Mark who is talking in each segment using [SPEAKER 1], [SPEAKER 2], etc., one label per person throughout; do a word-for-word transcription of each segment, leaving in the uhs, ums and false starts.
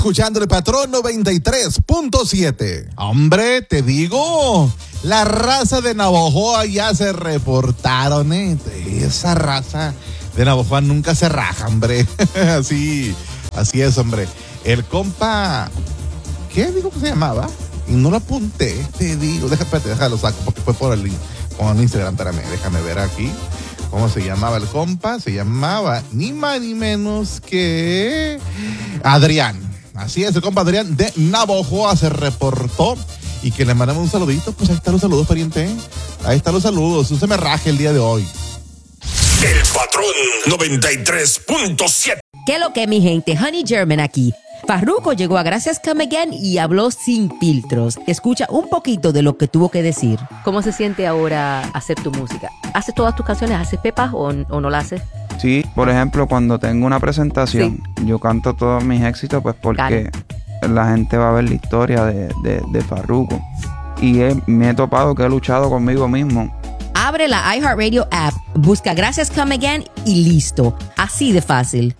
[SPEAKER 1] escuchando el Patrón noventa y tres punto siete. Hombre, te digo, la raza de Navojoa ya se reportaron, ¿eh? Esa raza de Navojoa nunca se raja, hombre. así, así es, hombre. El compa, ¿qué digo que se llamaba? Y no lo apunté, te digo, déjame, déjalo saco porque fue por el, por el Instagram, espérame, déjame ver aquí. ¿Cómo se llamaba el compa? Se llamaba ni más ni menos que Adrián. Así es, el compa Adrián de Navojoa se reportó y que le mandamos un saludito. Pues ahí están los saludos, pariente. Ahí están los saludos. No se me raje el día de hoy.
[SPEAKER 2] El Patrón noventa y tres punto siete.
[SPEAKER 3] ¿Qué lo que, mi gente? Honey German aquí. Farruko llegó a Gracias Come Again y habló sin filtros. Escucha un poquito de lo que tuvo que decir.
[SPEAKER 4] ¿Cómo se siente ahora hacer tu música? ¿Haces todas tus canciones? ¿Haces pepas o, o no la haces?
[SPEAKER 5] Sí, por ejemplo, cuando tengo una presentación, sí. yo canto todos mis éxitos pues porque claro. la gente va a ver la historia de, de, de Farruko. Y he, me he topado que he luchado conmigo mismo.
[SPEAKER 3] Abre la iHeartRadio app, busca Gracias Come Again y listo. Así de fácil.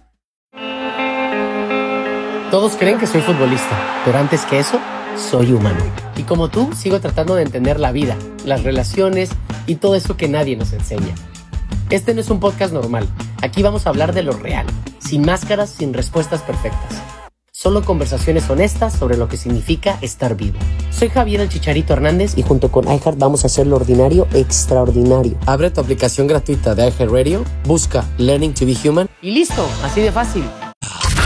[SPEAKER 6] Todos creen que soy futbolista, pero antes que eso, soy humano. Y como tú, sigo tratando de entender la vida, las relaciones y todo eso que nadie nos enseña. Este no es un podcast normal. Aquí vamos a hablar de lo real, sin máscaras, sin respuestas perfectas. Solo conversaciones honestas sobre lo que significa estar vivo. Soy Javier el Chicharito Hernández y junto con iHeart vamos a hacer lo ordinario extraordinario. Abre tu aplicación gratuita de iHeartRadio, busca Learning to be Human y listo, así de fácil.